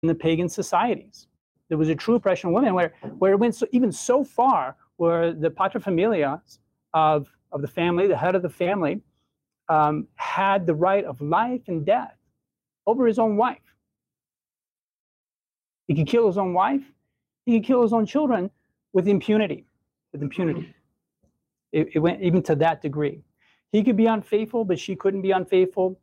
the pagan societies. There was a true oppression of women where it went even so far where the paterfamilias of the family, the head of the family, had the right of life and death over his own wife. He could kill his own wife. He could kill his own children with impunity. It went even to that degree. He could be unfaithful, but she couldn't be unfaithful.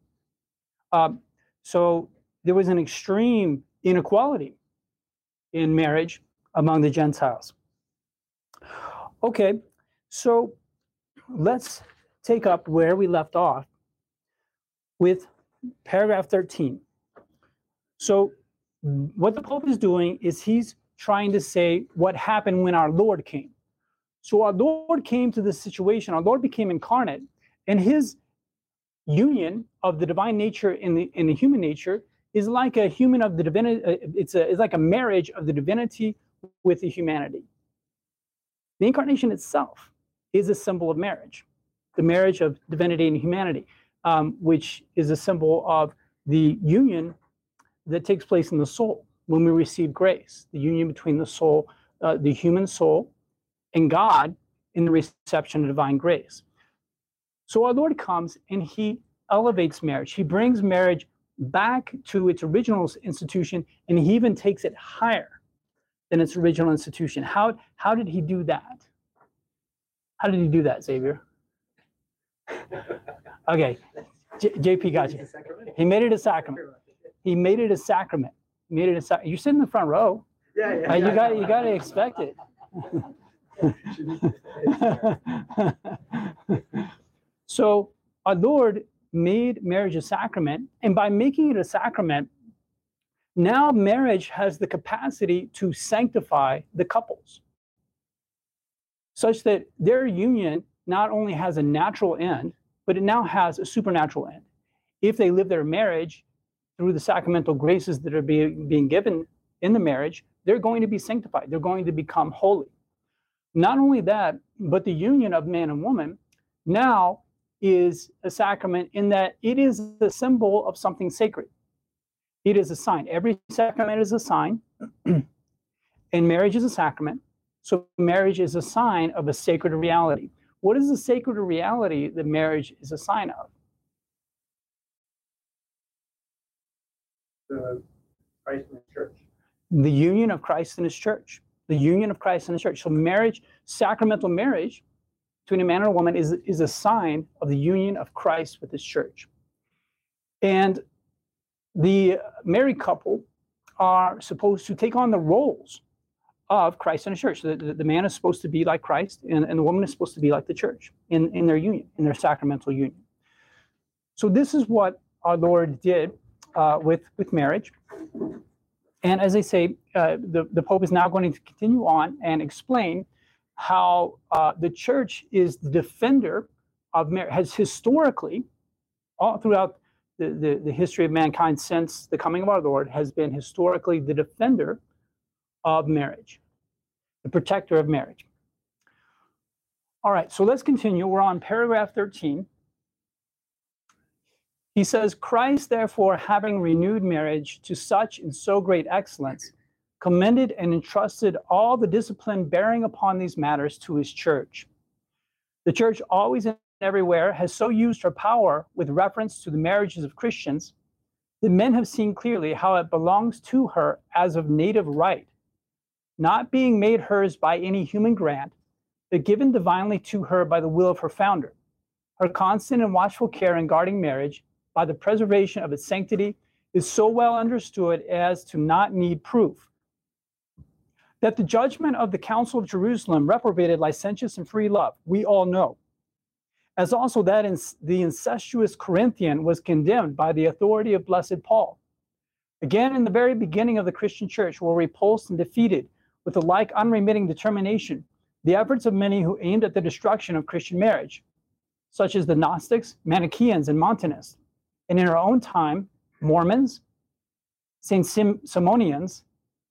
So there was an extreme inequality in marriage among the Gentiles. Okay, so let's take up where we left off with paragraph 13. So what the Pope is doing is he's trying to say what happened when our Lord came. So our Lord came to this situation, our Lord became incarnate, and his union of the divine nature in the human nature is like a human of the divinity. It's like a marriage of the divinity with the humanity. The incarnation itself is a symbol of marriage, the marriage of divinity and humanity, which is a symbol of the union that takes place in the soul when we receive grace, the union between the soul, the human soul, and God in the reception of divine grace. So our Lord comes and he elevates marriage. He brings marriage back to its original institution, and he even takes it higher than its original institution. How did he do that? How did he do that, Xavier? Okay, JP got you. He made it a sacrament. He made it a sacrament. He made it a sacrament. You're sitting in the front row. Yeah. You got to expect it. So our Lord made marriage a sacrament, and by making it a sacrament, now marriage has the capacity to sanctify the couples, such that their union not only has a natural end, but it now has a supernatural end. If they live their marriage through the sacramental graces that are being given in the marriage, they're going to be sanctified. They're going to become holy. Not only that, but the union of man and woman now is a sacrament in that it is the symbol of something sacred. It is a sign. Every sacrament is a sign, and marriage is a sacrament. So marriage is a sign of a sacred reality. What is the sacred reality that marriage is a sign of? The Christ and His church. The union of Christ and His church. The union of Christ and His church. So marriage, sacramental marriage between a man and a woman is a sign of the union of Christ with His church. And the married couple are supposed to take on the roles of Christ and His church. The man is supposed to be like Christ, and the woman is supposed to be like the church in their union, in their sacramental union. So this is what our Lord did with marriage. And as I say, the Pope is now going to continue on and explain how the church is the defender of marriage, has historically, all throughout the history of mankind since the coming of our Lord, has been historically the defender of marriage, the protector of marriage. All right, so let's continue. We're on paragraph 13. He says, Christ, therefore, having renewed marriage to such and so great excellence, commended and entrusted all the discipline bearing upon these matters to His church. The church always and everywhere has so used her power with reference to the marriages of Christians that men have seen clearly how it belongs to her as of native right, not being made hers by any human grant, but given divinely to her by the will of her founder. Her constant and watchful care in guarding marriage by the preservation of its sanctity is so well understood as to not need proof. That the judgment of the Council of Jerusalem reprobated licentious and free love, we all know, as also that the incestuous Corinthian was condemned by the authority of blessed Paul. Again, in the very beginning of the Christian church were repulsed and defeated with a like unremitting determination the efforts of many who aimed at the destruction of Christian marriage, such as the Gnostics, Manichaeans, and Montanists, and in our own time, Mormons, St. Simonians,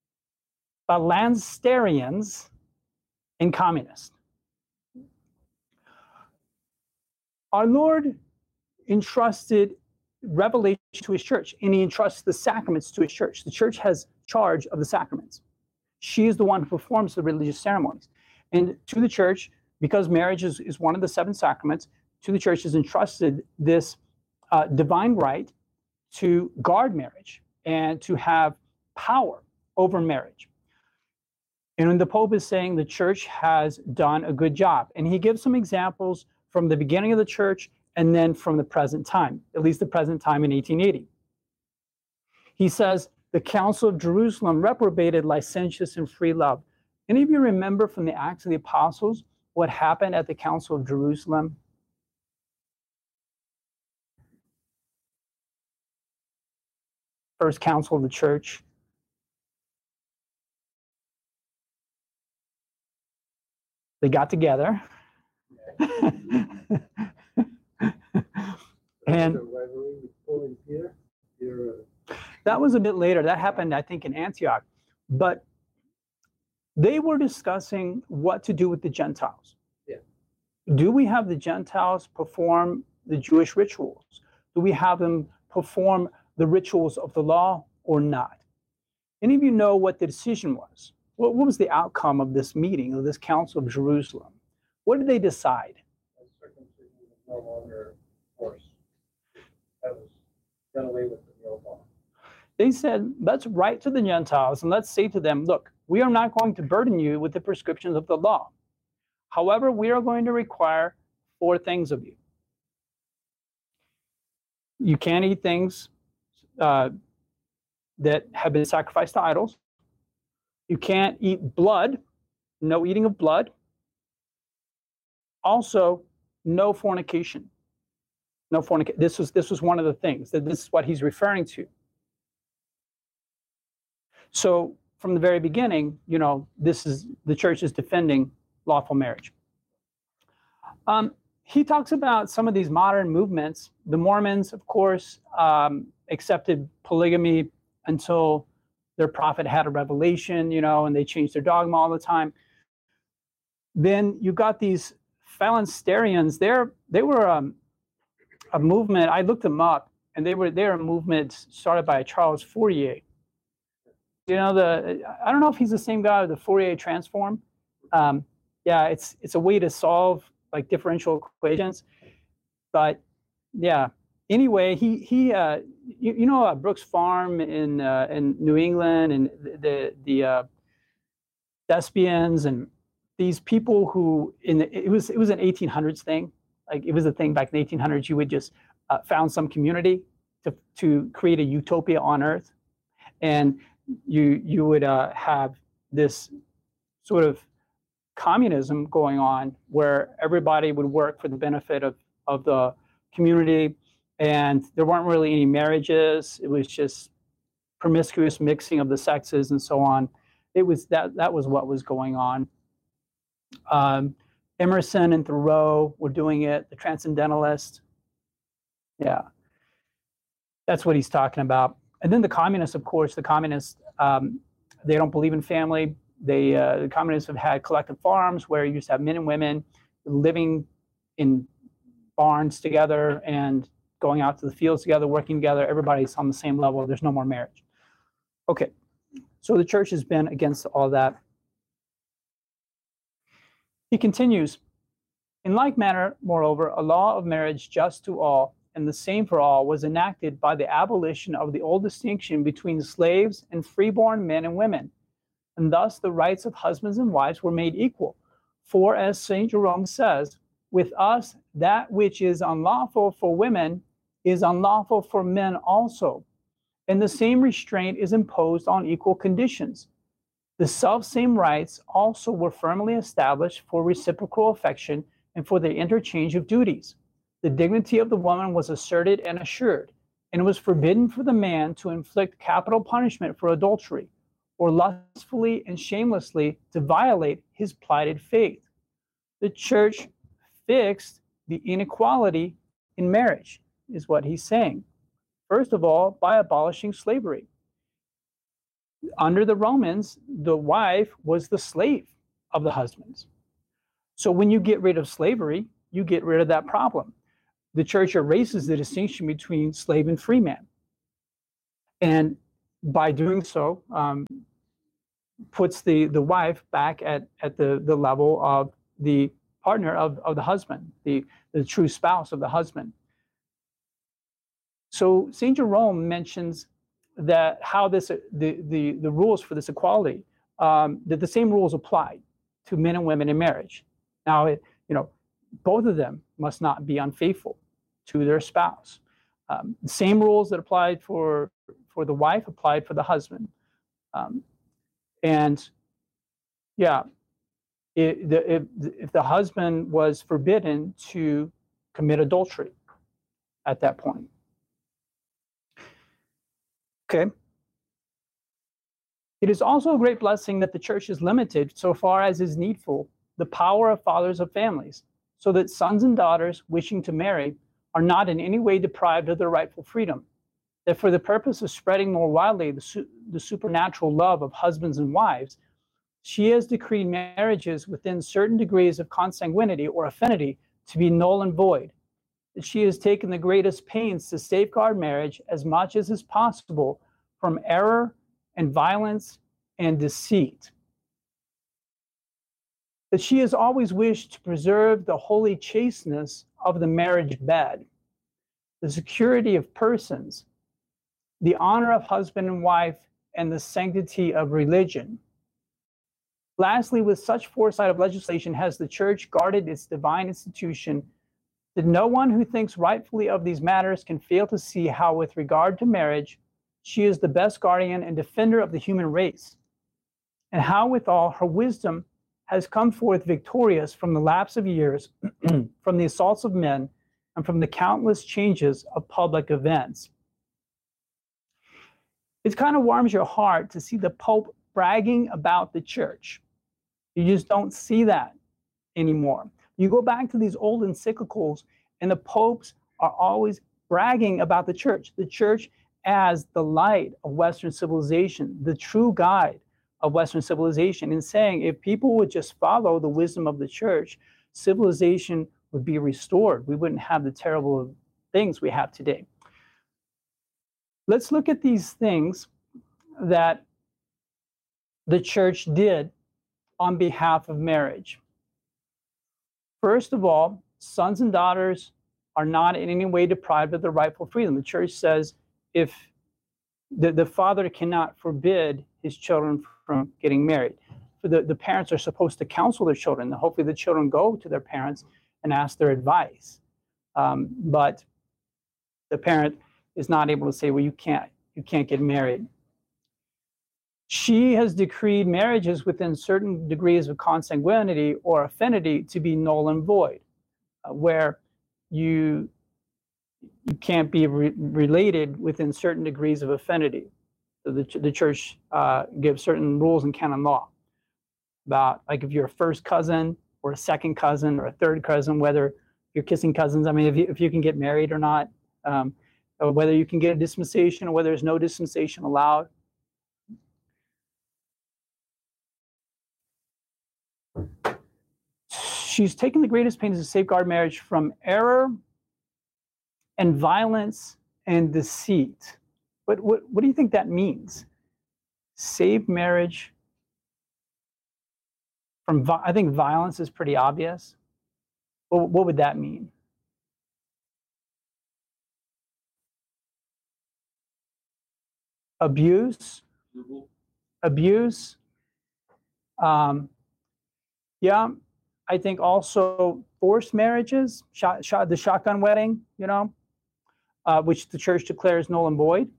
Phalansterians, and Communists. Our Lord entrusted revelation to His church, and He entrusts the sacraments to His church. The church has charge of the sacraments. She is the one who performs the religious ceremonies. And to the church, because marriage is one of the 7 sacraments, to the church is entrusted this divine right to guard marriage and to have power over marriage. And when the Pope is saying the church has done a good job, and he gives some examples from the beginning of the church and then from the present time, at least the present time in 1880. He says, the Council of Jerusalem reprobated licentious and free love. Any of you remember from the Acts of the Apostles what happened at the Council of Jerusalem? First council of the church. They got together. And that was a bit later. That happened, I think, in Antioch. But they were discussing what to do with the Gentiles. Yeah. Do we have the Gentiles perform the Jewish rituals? Do we have them perform the rituals of the law or not? Any of you know what the decision was? What was the outcome of this meeting, of this Council of Jerusalem? What did they decide? Circumcision was no longer forced. That was done away with in the old law. They said, let's write to the Gentiles and let's say to them, look, we are not going to burden you with the prescriptions of the law. However, we are going to require 4 things of you. You can't eat things that have been sacrificed to idols. You can't eat blood, no eating of blood. Also, no fornication. No fornication. This was one of the things, that this is what he's referring to. So from the very beginning, you know, the church is defending lawful marriage. He talks about some of these modern movements. The Mormons, of course, accepted polygamy until their prophet had a revelation, you know, and they changed their dogma all the time. Then you got these Phalansterians. They were a movement. I looked them up, and they're a movement started by Charles Fourier. You know, I don't know if he's the same guy with the Fourier transform. Yeah, it's a way to solve like differential equations. But yeah, anyway, you know Brooks Farm in New England, and the Thespians, and these people who it was an 1800s thing. Like it was a thing back in the 1800s. You would just found some community to create a utopia on Earth, and you would have this sort of communism going on where everybody would work for the benefit of the community, and there weren't really any marriages. It was just promiscuous mixing of the sexes and so on. It was that was what was going on. Emerson and Thoreau were doing it, the Transcendentalists. Yeah, that's what he's talking about. And then the communists, of course, they don't believe in family. The communists have had collective farms where you used to have men and women living in barns together and going out to the fields together, working together. Everybody's on the same level. There's no more marriage. Okay, so the church has been against all that. He continues, in like manner, moreover, a law of marriage just to all and the same for all was enacted by the abolition of the old distinction between slaves and freeborn men and women. And thus the rights of husbands and wives were made equal. For as St. Jerome says, with us that which is unlawful for women is unlawful for men also. And the same restraint is imposed on equal conditions. The selfsame rights also were firmly established for reciprocal affection and for the interchange of duties. The dignity of the woman was asserted and assured, and it was forbidden for the man to inflict capital punishment for adultery, or lustfully and shamelessly to violate his plighted faith. The church fixed the inequality in marriage, is what he's saying. First of all, by abolishing slavery. Under the Romans, the wife was the slave of the husbands. So when you get rid of slavery, you get rid of that problem. The church erases the distinction between slave and free man. And by doing so, puts the wife back at the level of the partner of the husband, the true spouse of the husband. So St. Jerome mentions that how this the rules for this equality, that the same rules apply to men and women in marriage. Now, both of them must not be unfaithful to their spouse. The same rules that applied for the wife applied for the husband. And yeah, if the husband was forbidden to commit adultery at that point. Okay. It is also a great blessing that the church is limited, so far as is needful, the power of fathers of families, so that sons and daughters wishing to marry are not in any way deprived of their rightful freedom, that for the purpose of spreading more widely the supernatural love of husbands and wives, she has decreed marriages within certain degrees of consanguinity or affinity to be null and void, that she has taken the greatest pains to safeguard marriage as much as is possible from error and violence and deceit, that she has always wished to preserve the holy chasteness of the marriage bed, the security of persons, the honor of husband and wife, and the sanctity of religion. Lastly, with such foresight of legislation has the church guarded its divine institution, that no one who thinks rightfully of these matters can fail to see how, with regard to marriage, she is the best guardian and defender of the human race, and how withal her wisdom has come forth victorious from the lapse of years, from the assaults of men, and from the countless changes of public events. It kind of warms your heart to see the Pope bragging about the church. You just don't see that anymore. You go back to these old encyclicals, and the popes are always bragging about the church as the light of Western civilization, the true guide of Western civilization, and saying if people would just follow the wisdom of the church, civilization would be restored. We wouldn't have the terrible things we have today. Let's look at these things that the church did on behalf of marriage. First of all, sons and daughters are not in any way deprived of their rightful freedom. The church says if the father cannot forbid his children from getting married. The parents are supposed to counsel their children. Hopefully the children go to their parents and ask their advice. But the parent is not able to say, well, you can't get married. She has decreed marriages within certain degrees of consanguinity or affinity to be null and void, where you can't be related within certain degrees of affinity. So the church gives certain rules in canon law about, like, if you're a first cousin or a second cousin or a third cousin, whether you're kissing cousins, I mean, if you can get married or not, or whether you can get a dispensation or whether there's no dispensation allowed. She's taken the greatest pains to safeguard marriage from error and violence and deceit. But what do you think that means? Save marriage from, I think violence is pretty obvious. What would that mean? Abuse. Yeah, I think also forced marriages, the shotgun wedding, which the church declares null and void.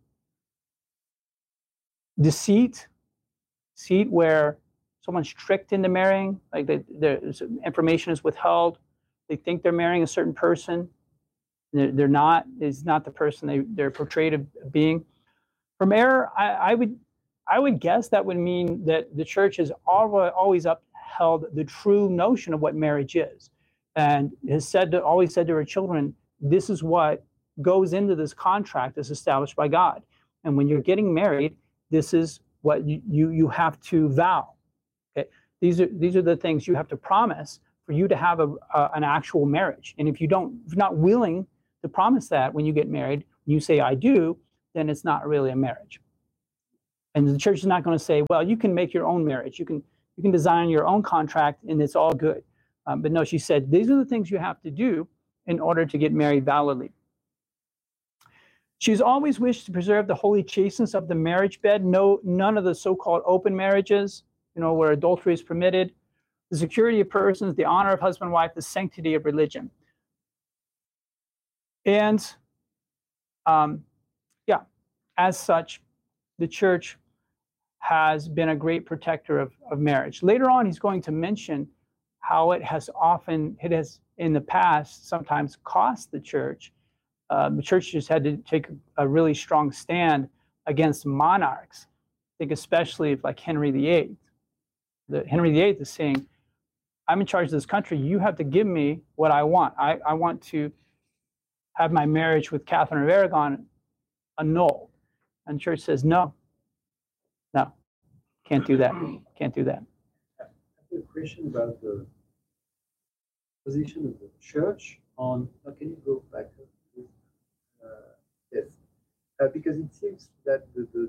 Deceit where someone's tricked into marrying, like there's information is withheld. They think they're marrying a certain person. They're not. It's not the person they're portrayed as being. From error, I would guess that would mean that the church has always upheld the true notion of what marriage is, and has always said to her children, this is what goes into this contract that's established by God. And when you're getting married, this is what you have to vow. Okay, these are the things you have to promise for you to have an actual marriage. And if you're not willing to promise that when you get married, when you say I do, then it's not really a marriage. And the church is not going to say, well, you can make your own marriage. You can design your own contract and it's all good. But no, she said, these are the things you have to do in order to get married validly. She's always wished to preserve the holy chasteness of the marriage bed. None of the so-called open marriages, where adultery is permitted, the security of persons, the honor of husband and wife, the sanctity of religion. And as such, the church has been a great protector of marriage. Later on, he's going to mention how it has in the past sometimes cost the church. The church just had to take a really strong stand against monarchs. I think especially if like Henry VIII. Henry VIII is saying, I'm in charge of this country. You have to give me what I want. I want to have my marriage with Catherine of Aragon annulled. And the church says, no, can't do that. Can't do that. I have a question about the position of the church on, can you go back? Yes, because it seems that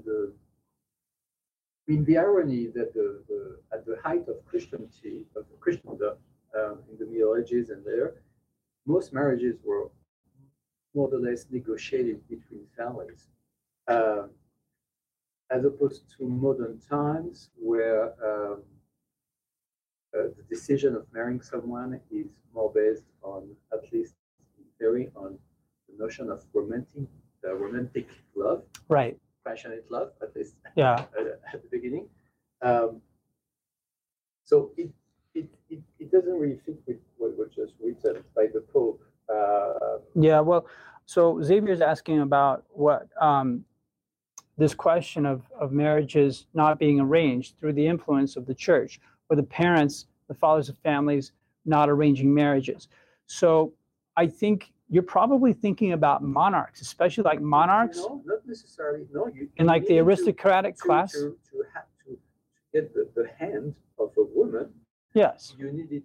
the irony that at the height of Christendom in the Middle Ages and there, most marriages were more or less negotiated between families, as opposed to modern times where the decision of marrying someone is more based on, at least in theory, on the notion of romantic love, right? Passionate love, at least. Yeah. At the beginning, so it doesn't really fit with what was just written by the Pope. Yeah. Well, so Xavier's asking about what this question of marriages not being arranged through the influence of the church, or the parents, the fathers of families, not arranging marriages. So I think you're probably thinking about monarchs, especially like monarchs. No, not necessarily. No, in like the aristocratic class. To get the hand of a woman. Yes. You needed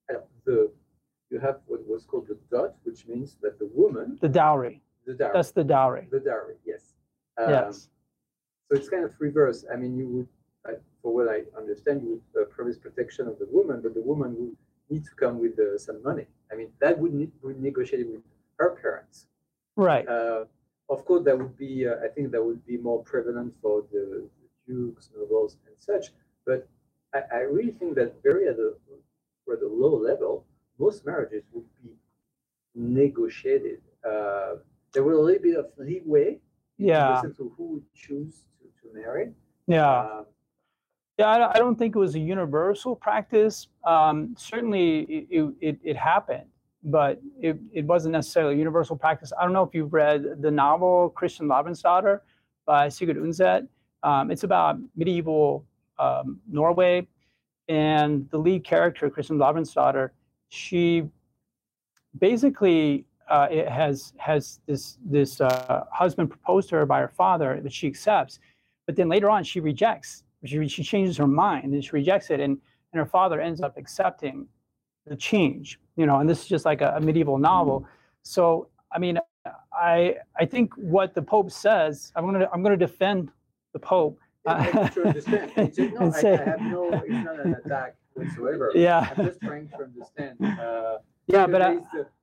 you have what was called the dot, which means that the woman. The dowry. The dowry. That's the dowry. The dowry. Yes. Yes. So it's kind of reverse. I mean, you would, for what I understand, you would promise protection of the woman, but the woman would need to come with some money. I mean, that would negotiate with her parents. Right. Of course, that would be. I think that would be more prevalent for the dukes, nobles, and such. But I really think that at the low level, most marriages would be negotiated. There was a little bit of leeway. Yeah. In the sense of who would choose to marry. Yeah. I don't think it was a universal practice. Certainly, it happened, but it wasn't necessarily a universal practice. I don't know if you've read the novel Christian Lavransdatter by Sigurd Undset. It's about medieval Norway, and the lead character, Christian Lavransdatter, she basically has this husband proposed to her by her father that she accepts, but then later on she rejects. She changes her mind and she rejects it, and her father ends up accepting the change. And this is just like a medieval novel. So I mean, I think what the Pope says, I'm gonna defend the Pope. I to understand. I have no. It's not an attack whatsoever. Yeah. I'm just trying to understand. Yeah, but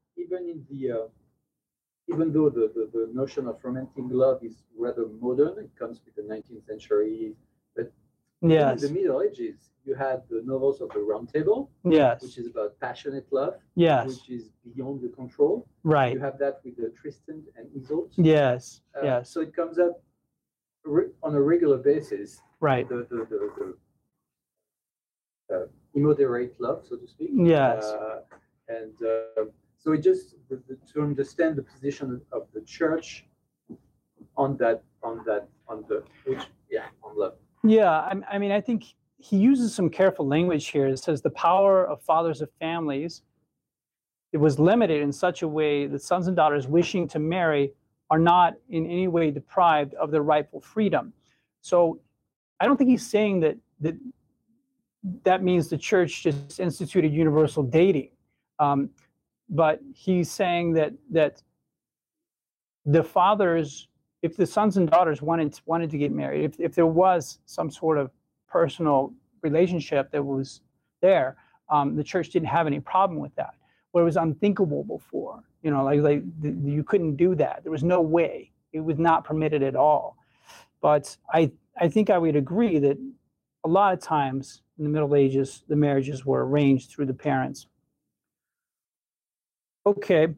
even though the notion of romantic love is rather modern, it comes with the 19th century. But yes, in the Middle Ages, you had the novels of the Round Table. Yes. Which is about passionate love. Yes. Which is beyond the control. Right. You have that with the Tristan and Isolde. Yes. Yes. So it comes up on a regular basis. Right. The immoderate love, so to speak. Yes. So it just to understand the position of the church on love. Yeah, I mean, I think he uses some careful language here. It says the power of fathers of families, it was limited in such a way that sons and daughters wishing to marry are not in any way deprived of their rightful freedom. So I don't think he's saying that means the church just instituted universal dating. But he's saying that the fathers if the sons and daughters wanted to get married, if there was some sort of personal relationship that was there, the church didn't have any problem with that. Where it was unthinkable before, you know, you couldn't do that. There was no way. It was not permitted at all. But I think I would agree that a lot of times in the Middle Ages, the marriages were arranged through the parents. Okay.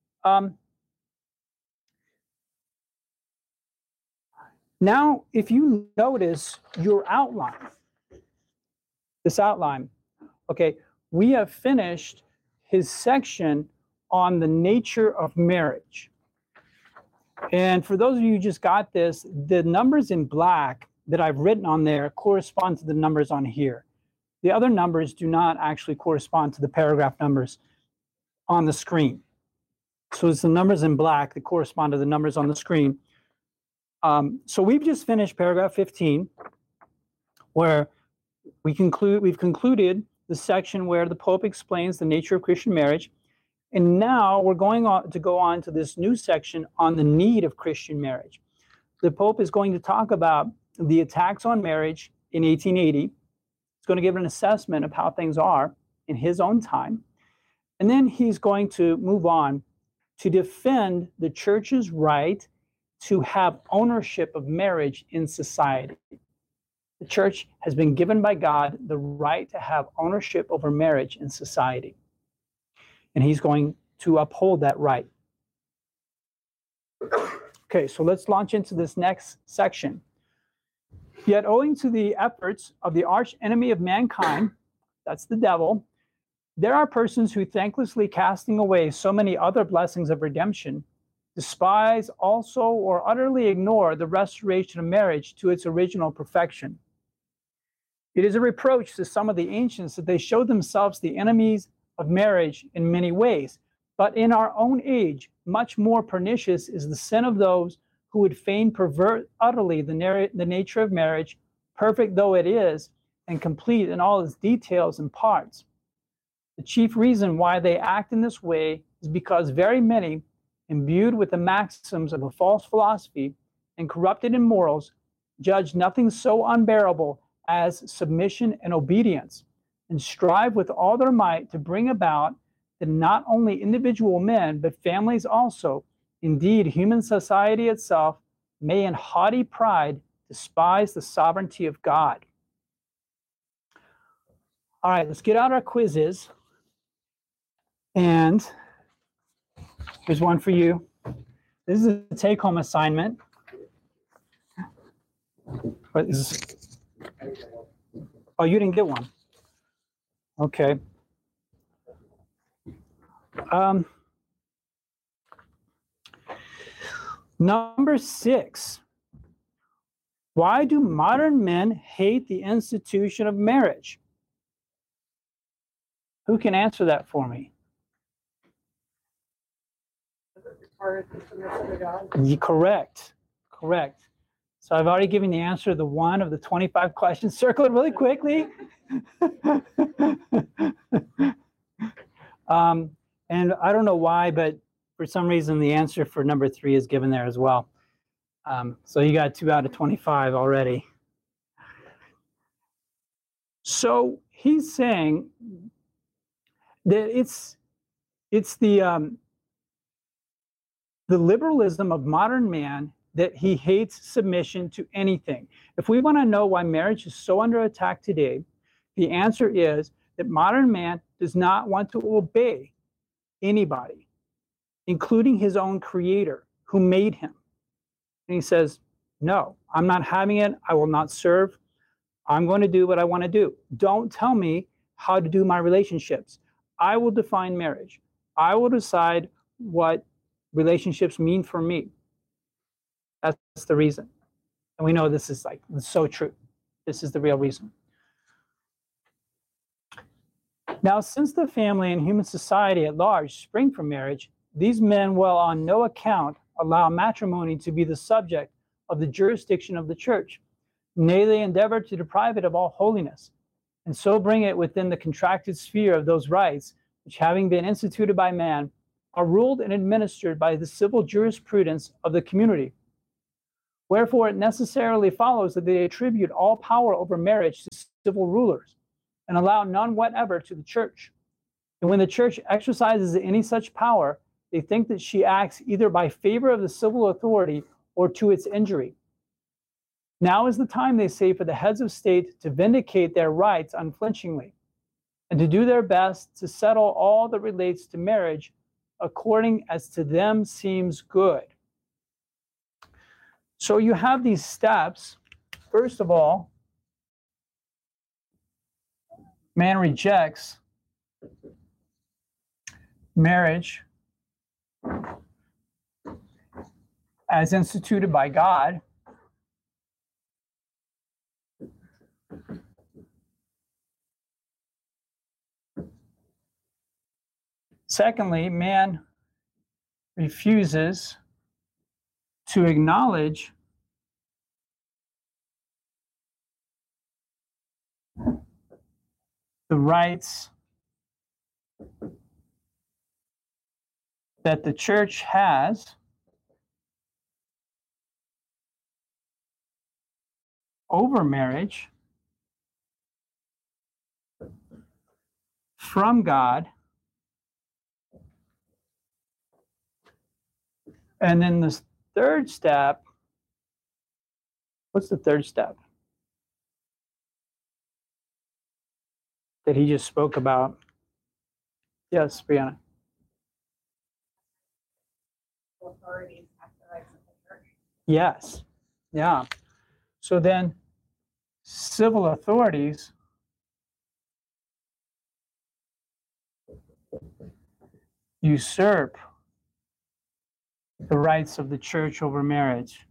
Now, if you notice your outline, this outline, okay, we have finished his section on the nature of marriage. And for those of you who just got this, the numbers in black that I've written on there correspond to the numbers on here. The other numbers do not actually correspond to the paragraph numbers on the screen. So it's the numbers in black that correspond to the numbers on the screen. So we've just finished paragraph 15, where we've concluded the section where the Pope explains the nature of Christian marriage. And now we're going on to go on to this new section on the need of Christian marriage. The Pope is going to talk about the attacks on marriage in 1880. He's going to give an assessment of how things are in his own time. And then he's going to move on to defend the church's right to have ownership of marriage in society. The church has been given by God the right to have ownership over marriage in society. And he's going to uphold that right. Okay, so let's launch into this next section. Yet owing to the efforts of the arch enemy of mankind, that's the devil, there are persons who, thanklessly casting away so many other blessings of redemption, despise also or utterly ignore the restoration of marriage to its original perfection. It is a reproach to some of the ancients that they show themselves the enemies of marriage in many ways, but in our own age, much more pernicious is the sin of those who would fain pervert utterly the nature of marriage, perfect though it is, and complete in all its details and parts. The chief reason why they act in this way is because very many, imbued with the maxims of a false philosophy and corrupted in morals, judge nothing so unbearable as submission and obedience, and strive with all their might to bring about that not only individual men, but families also, indeed human society itself, may in haughty pride despise the sovereignty of God. All right, let's get out our quizzes. And here's one for you. This is a take-home assignment. Oh, you didn't get one. Okay. Number 6. Why do modern men hate the institution of marriage? Who can answer that for me? Correct. Correct. So I've already given the answer to the one of the 25 questions. Circle it really quickly. And I don't know why, but for some reason the answer for number 3 is given there as well. So you got 2 out of 25 already. So he's saying that it's the liberalism of modern man that he hates submission to anything. If we want to know why marriage is so under attack today, the answer is that modern man does not want to obey anybody, including his own creator who made him. And he says, no, I'm not having it. I will not serve. I'm going to do what I want to do. Don't tell me how to do my relationships. I will define marriage. I will decide what relationships mean for me. That's the reason. And we know this is so true. This is the real reason. Now, since the family and human society at large spring from marriage, these men will on no account allow matrimony to be the subject of the jurisdiction of the church. Nay, they endeavor to deprive it of all holiness, and so bring it within the contracted sphere of those rights which, having been instituted by man, are ruled and administered by the civil jurisprudence of the community. Wherefore, it necessarily follows that they attribute all power over marriage to civil rulers and allow none whatever to the church. And when the church exercises any such power, they think that she acts either by favor of the civil authority or to its injury. Now is the time, they say, for the heads of state to vindicate their rights unflinchingly and to do their best to settle all that relates to marriage according as to them seems good. So you have these steps. First of all, man rejects marriage as instituted by God. Secondly, man refuses to acknowledge the rights that the church has over marriage from God. And then the third step, what's the third step that he just spoke about? Yes, Brianna. Authorities have the rights of the church. Yes. Yeah. So then civil authorities usurp the rights of the church over marriage.